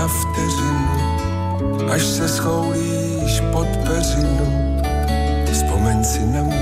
na vteřinu, až se schoulíš pod peřinu. Vzpomeň si na mě,